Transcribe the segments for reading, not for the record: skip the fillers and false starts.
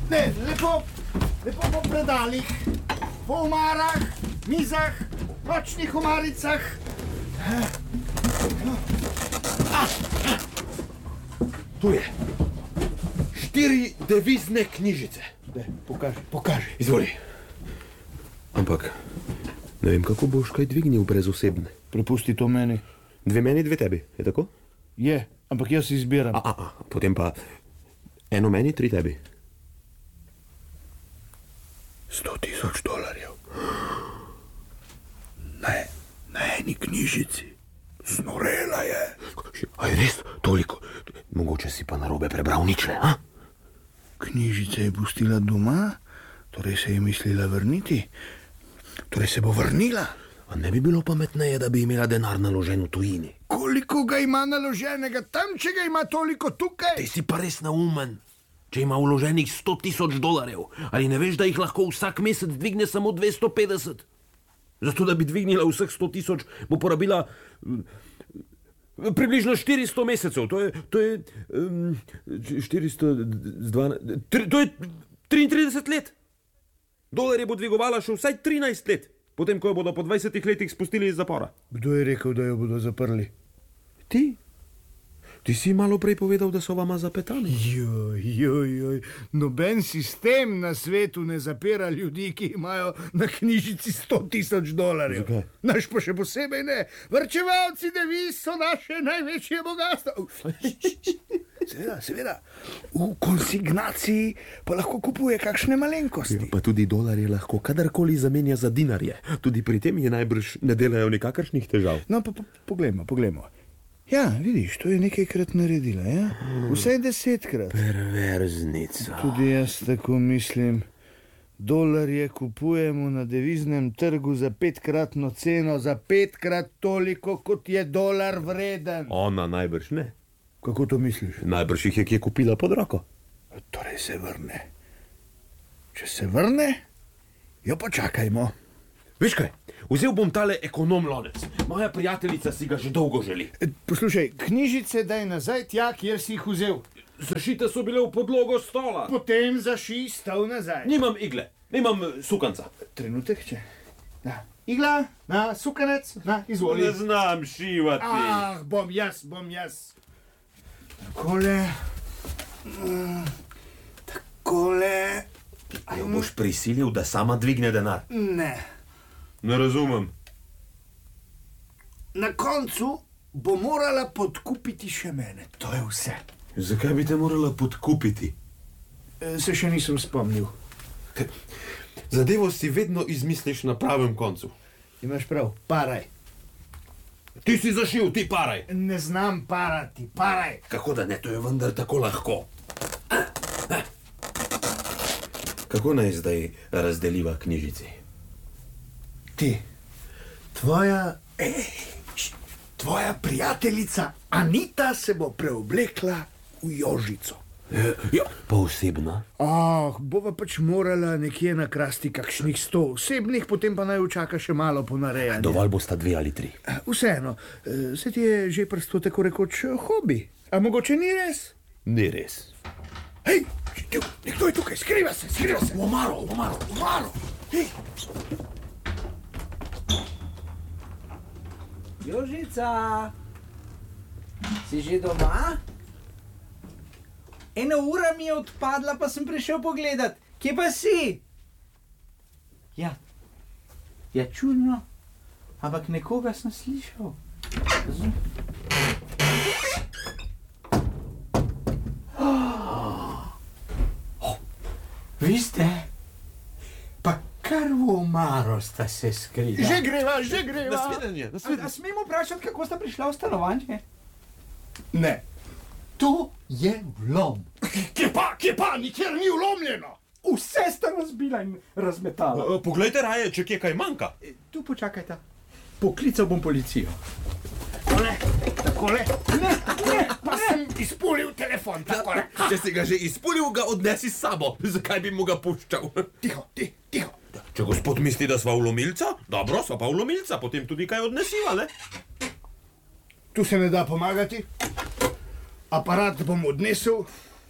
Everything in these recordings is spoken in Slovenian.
Ne, lepo po predalih, po omarah, mizah, nočnih omaricah. Tu je. 4 devizne knjižice. Pokaži. Izvoli. Ampak, ne vem, kako boš kaj dvignil brez osebne. Prepusti to meni. 2 meni, 2 tebi, je tako? Je, ampak jaz izbiram. Potem pa 1 meni, 3 tebi. $100,000. Ne, na eni knjižici. Znorela je. Aj res, toliko. Mogoče si pa narobe prebral nič, ne? Knjižice je pustila doma, torej se je mislila vrniti. Torej se bo vrnila. A ne bi bilo pametneje, da bi imela denar naložen v tujini? Koliko ga ima naloženega tam, če ga ima toliko tukaj? Ti si pa res neumen. Če ima vloženih $100,000, ali ne veš, da jih lahko vsak mesec dvigne samo 250? Zato, da bi dvignila vseh 100,000, bo porabila približno 400 mesecev. To je 412, to je 33 let. Dolarje bo dvigovala še vsaj 13 let, potem, ko jo bodo po 20 letih spustili iz zapora. Kdo je rekel, da jo bodo zaprli? Ti si malo prej povedal, da so vama zapetali. Joj, noben sistem na svetu ne zapira ljudi, ki imajo na knjižici $100,000. Zakaj? Naš pa še posebej ne. Varčevalci deviz so naše največje bogatstvo. Seveda. V konsignaciji pa lahko kupuje kakšne malenkosti. Ja, pa tudi dolarje lahko kadarkoli zamenja za dinarje. Tudi pri tem je najbrž ne delajo nikakršnih težav. No, pa poglejmo. Ja, vidiš, to je nekajkrat naredila, ja? Vsaj 10-krat. Perverznica. Tudi jaz tako mislim. Dolarje kupujemo na deviznem trgu za 5-kratno ceno, za 5-krat toliko, kot je dolar vreden. Ona najbrž ne. Kako to misliš? Najbrž jih je kje kupila pod roko. Torej se vrne. Če se vrne, jo počakajmo. Veš kaj, vzel bom tale ekonom lonec. Moja prijateljica si ga že dolgo želi. Poslušaj, knjižice daj nazaj tja, kjer si jih vzel. Zašite so bile v podlogo stola. Potem zašij stol nazaj. Nimam igle, nimam sukanca. Trenutek, če. Da. Igla, na sukanec, na izvoli. Ne znam šivati. Bom jaz. Takole. A jo boš prisilil, da sama dvigne denar? Ne razumem. Na koncu bo morala podkupiti še mene. To je vse. Zakaj bi te morala podkupiti? Se še nisem spomnil. Zadevo si vedno izmisliš na pravem koncu. Imaš prav, paraj. Ti si zašil, ti paraj. Ne znam parati, paraj. Kako da ne, to je vendar tako lahko. Kako naj zdaj razdeliva knjižici? Tvoja prijateljica Anita se bo preoblekla v Jožico. Ja, pa osebna? Bova pač morala nekje nakrasti kakšnih 100 osebnih, potem pa naj čaka še malo ponarejanja. Dovolj bosta 2 ali 3. Vseeno, se ti je že prsto tako rekoč hobi. A mogoče ni res? Ni res. Hej, nekdo je tukaj, skriva se. V omaro. Hej. Jožica, si že doma? 1 ura mi je odpadla, pa sem prišel pogledat. Kje pa si? Ja, čudno, ampak nekoga sem slišal. Vi ste? Pa kar v omaro sta se skrila. Že greva. Nasvidenje. A smemo vprašati, kako sta prišla v stanovanje? Ne. To je vlom. Kje pa, nikjer ni vlomljeno. Vse sta razbila in razmetala. Poglejte raje, če kje kaj manjka. Tu počakajta. Poklical bom policijo. Takole. Ne, pa sem izpulil telefon, takole. Če si ga že izpulil, ga odnesi s sabo. Zakaj bi mu ga puščal? Tiho. Če gospod misli, da sva vlomilca, dobro, sva pa vlomilca, potem tudi kaj odnesiva, ne? Tu se ne da pomagati. Aparat bom odnesel,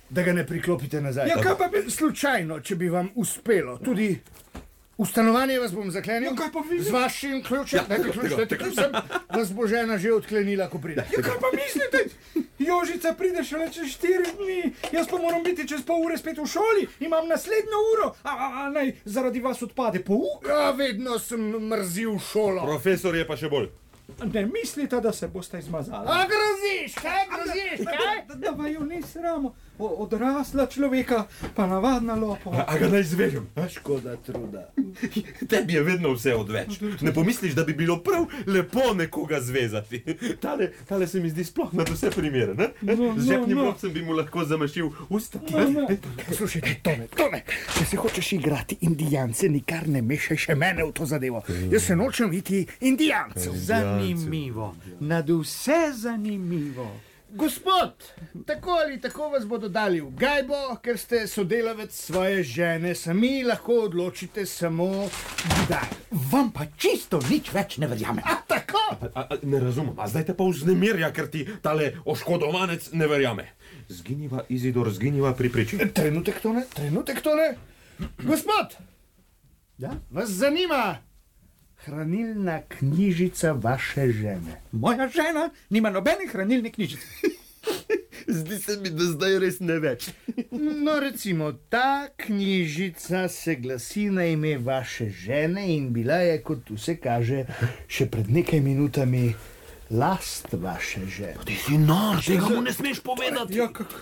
da ga ne priklopite nazaj. Ja, kaj pa bi... Slučajno, če bi vam uspelo, tudi v stanovanje vas bom zaklenil. Ja, kaj pa vi? Z vašim ključem, dajte ključ, vas bo žena že odklenila, ko pride. Ja, kaj pa mislite? Jožica pride šele čez 4 dni, jaz pa moram biti čez pol ure spet v šoli, imam naslednjo uro, a naj zaradi vas odpade pouk? Ja, vedno sem mrzil šolo. Profesor je pa še bolj. Ne mislite, da se boste izmazali? A groziš, kaj? Da vaju ni sramo, odrasla človeka, pa navadna lopova. A ga naj zvežem? Škoda truda. Tebi je vedno vse odveč. Ne pomisliš, da bi bilo prav lepo nekoga zvezati. Tale se mi zdi sploh nad vse primere, ne? Z žepnim robcem bi mu lahko zamašil usta. Poslušajte, Tone, če se hočeš igrati indijance, nikar ne mešaj še mene v to zadevo. Jaz se nočem iti indijancev. Zanimivo, nad vse zanimivo. Gospod, tako ali tako vas bodo dali v gajbo, ker ste sodelavec svoje žene, sami lahko odločite samo kdaj. Vam pa čisto nič več ne verjamem. A tako? Ne razumem, a zdaj te pa vznemirja, ker ti tale oškodovanec ne verjame. Zginiva, Izidor, zginiva pri priči. Trenutek, Tone. Gospod, Ja? vas zanima hranilna knjižica vaše žene? Moja žena nima nobene hranilne knjižice. Zdi se mi, da zdaj res ne več. No, recimo, ta knjižica se glasi na ime vaše žene in bila je, kot vse kaže, še pred nekaj minutami last vaše žene. Ti si nor, tega mu ne smeš povedati. Ja, kako?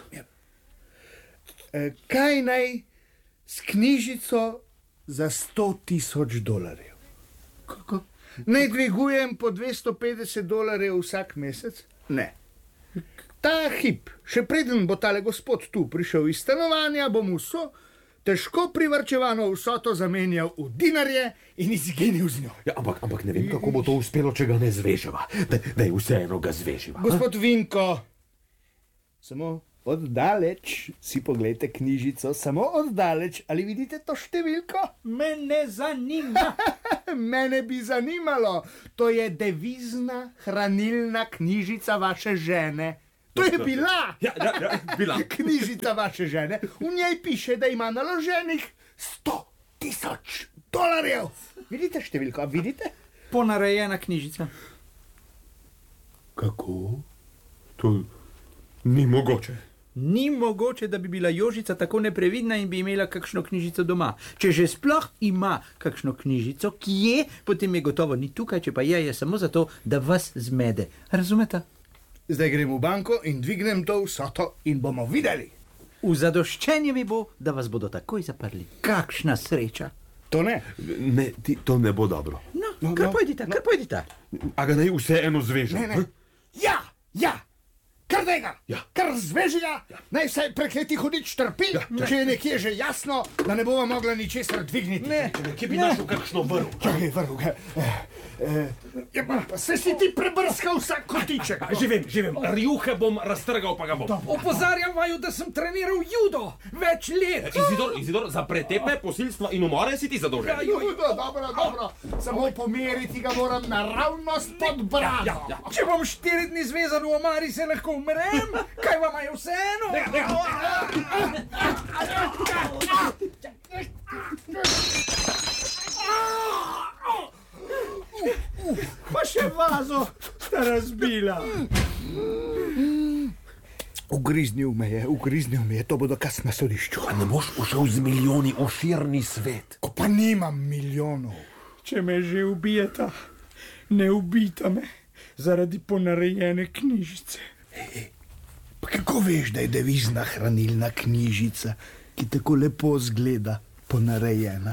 Kaj naj s knjižico za $100,000? Kako? Naj dvigujem po $250 vsak mesec? Ne. Ta hip, še preden bo tale gospod tu prišel iz stanovanja, bom vso težko privarčevano vsoto zamenjal v dinarje in izginil z njo. Ja, ampak ne vem, kako bo to uspelo, če ga ne zveževa. Daj vseeno ga zveživa. Gospod Vinko, samo oddaleč si poglejte knjižico, samo oddaleč. Ali vidite to številko? Me ne zanima. Mene bi zanimalo. To je devizna hranilna knjižica vaše žene. To je bila bila. knjižica vaše žene. V njej piše, da ima naloženih $100,000. Vidite številko, a vidite? Ponarejena knjižica. Kako? To ni mogoče. Ni mogoče, da bi bila Jožica tako neprevidna in bi imela kakšno knjižico doma. Če že sploh ima kakšno knjižico, ki je, potem je gotovo ni tukaj, če pa je samo zato, da vas zmede. Razumete? Zdaj grem v banko in dvignem to vsoto in bomo videli. V zadoščenje mi bo, da vas bodo takoj zaprli. Kakšna sreča. To ne. Ne, to ne bo dobro. No, kar pojdite. A ga naj vseeno zvežem? Ne. Ja. Kar tega, kar zveži ga, naj vsaj prekleti hudič trpi, če je nekje že jasno, da ne bova mogla ničesar dvigniti. Ne. Kje bi našel kakšno vrv? Čakaj, vrv ga. Se si ti prebrskal vsak kotiček. Že vem, rjuhe bom raztrgal, pa ga bom. Opozarjam vaju, da sem treniral judo več let. Izidor, za pretepe, posilstva in umore si ti zadolžen. Dobro. Samo pomeriti ga moram naravnost pod brado. Če bom 4 dni zvezan v omari, se lahko umrem. Kaj vam je vseeno? Pa še vazo sta razbila. Ugriznil me je, to bo dokaz na sodišču. A ne boš ušel z milijoni v širni svet? Ko pa nimam milijonov. Če me že ubijeta, ne ubijta me zaradi ponarejene knjižice. Pa kako veš, da je devizna hranilna knjižica, ki tako lepo zgleda, ponarejena?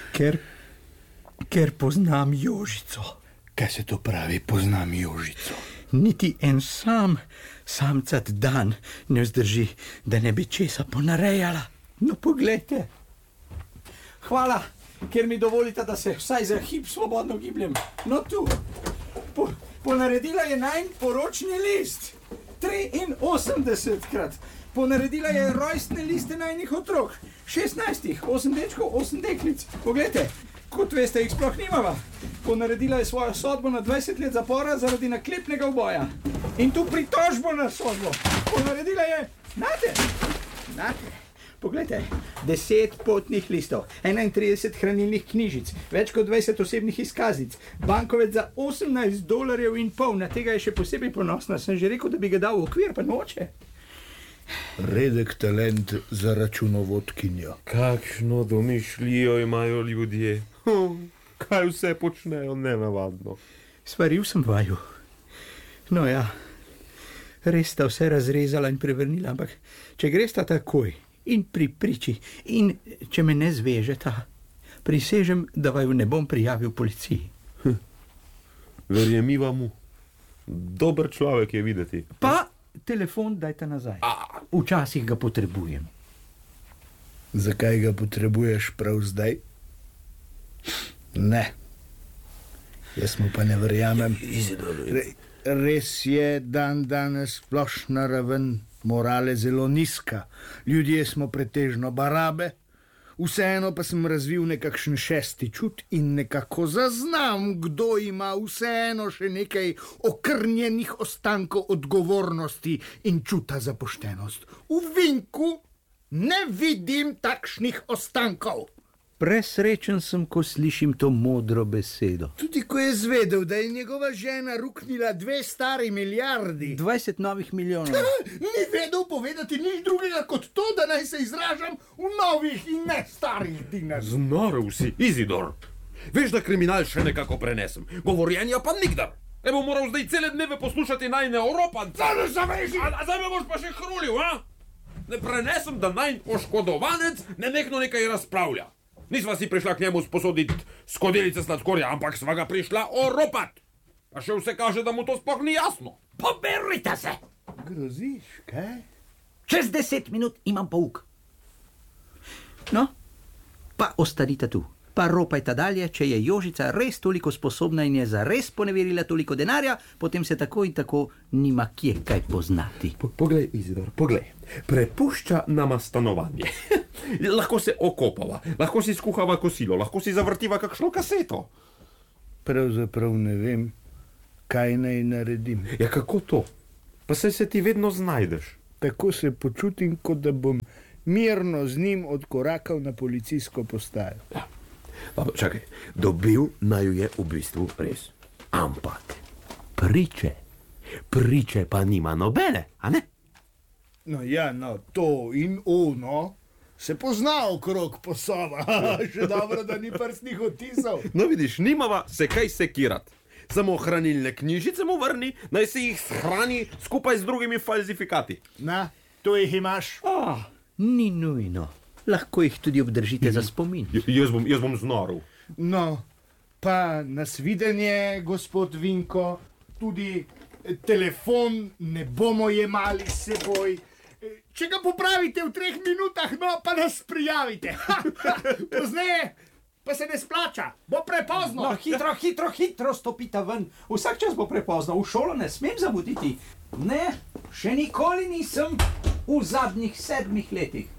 Ker poznam Jožico. Kaj se to pravi, poznam Jožico? Niti en samcat dan ne vzdrži, da ne bi česa ponarejala. No, poglejte. Hvala, ker mi dovolite, da se vsaj za hip svobodno gibljem. No, tu. Ponaredila je najn poročni list. 83krat. Ponaredila je rojstne liste najnih otrok. 16, 8 dečkov, 8 deklic. Poglejte, kot veste, jih sploh nimava. Ponaredila je svojo sodbo na 20 let zapora zaradi naklepnega uboja. In tu pritožbo na sodbo. Ponaredila je, znate, Poglejte, 10 potnih listov, 31 hranilnih knjižic, več kot 20 osebnih izkaznic, bankovec za $18,50, na tega je še posebej ponosna. Sem že rekel, da bi ga dal v okvir, pa noče. Redek talent za računovodkinjo. Kakšno domišljijo imajo ljudje. Kaj vse počnejo nenavadno. Svaril sem vaju. No ja, res sta vse razrezala in prevrnila, ampak če gresta takoj in pri priči in če me ne zvežeta, prisežem, da vaju ne bom prijavil policiji. Verjemiva mu. Dober človek je videti. Pa telefon dajte nazaj. Včasih ga potrebujem. Zakaj ga potrebuješ prav zdaj? Ne. Jaz mu pa ne verjamem. Res je danes splošna raven morale zelo nizka. Ljudje smo pretežno barabe, vseeno pa sem razvil nekakšen šesti čut in nekako zaznam, kdo ima vseeno še nekaj okrnjenih ostankov odgovornosti in čuta za poštenost. V Vinku ne vidim takšnih ostankov. Presrečen sem, ko slišim to modro besedo. Tudi ko je zvedel, da je njegova žena ruknila 2 stari milijardi. 20 novih milijonov. Ni vedel povedati nič drugega kot to, da naj se izražam v novih in ne starih dinarjih. Znorel si, Izidor. Veš, da kriminal še nekako prenesem. Govorjenja pa nikdar. Ne bom moral zdaj cele dneve poslušati najne Evropance. Zdaj se veži! A zdaj me boš pa še hrulil, a? Ne prenesem, da najn oškodovanec nenehno nekaj razpravlja. Nisva si prišla k njemu sposoditi skodelice sladkorja, ampak sva ga prišla oropat. Pa še vse kaže, da mu to sploh ni jasno. Poberite se! Groziš, kaj? Čez 10 minut imam pouk. No, pa ostanite tu. Pa ropajte dalje, če je Jožica res toliko sposobna in je zares poneverila toliko denarja, potem se tako in tako nima kje kaj poznati. Poglej, Izidor, poglej. Prepušča nama stanovanje. Lahko se okopava, lahko si skuhava kosilo, lahko si zavrtiva kakšno kaseto. Pravzaprav ne vem, kaj naj naredim. Ja, kako to? Pa saj se ti vedno znajdeš. Tako se počutim, kot da bom mirno z njim odkorakal na policijsko postajo. Ja. Čakaj, dobil naju je v bistvu res. Ampak priče pa nima nobene, a ne? No ja, no, to in ono se pozna okrog posova. Še dobro, da ni prstnih odtisov. No vidiš, nimava se kaj sekirat. Samo hranilne knjižice mu vrni, naj si jih shrani skupaj z drugimi falsifikati. Na, tu jih imaš. Ni nujno. Lahko jih tudi obdržite za spomin. Jaz bom znoril. No, pa nasvidenje, gospod Vinko, tudi telefon ne bomo jemali s seboj. Če ga popravite v 3 minutah, no, pa nas prijavite. Pozneje pa se ne splača, bo prepozno. No, hitro stopite ven. Vsak čas bo prepozno, v šolo ne smem zamuditi. Ne, še nikoli nisem v zadnjih 7 letih.